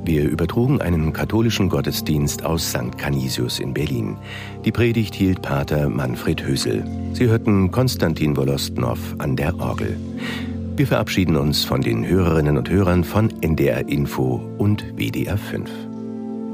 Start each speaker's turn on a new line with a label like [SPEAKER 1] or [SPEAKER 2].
[SPEAKER 1] Wir übertrugen einen katholischen Gottesdienst aus St. Canisius in Berlin. Die Predigt hielt Pater Manfred Hösel. Sie hörten Konstantin Wolostnow an der Orgel. Wir verabschieden uns von den Hörerinnen und Hörern von NDR Info und WDR 5.